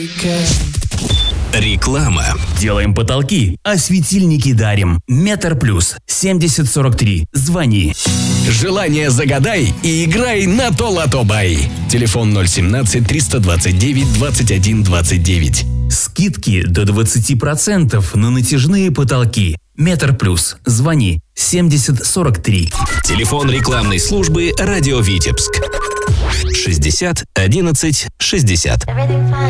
Реклама. Делаем потолки, а светильники дарим. Метр плюс 7043. Звони. Желание загадай и играй на то-лото бай. Телефон 017 329 21 29. Скидки до 20% на натяжные потолки. Метр плюс. Звони 7043. Телефон рекламной службы «Радио Витебск». 60 11 60.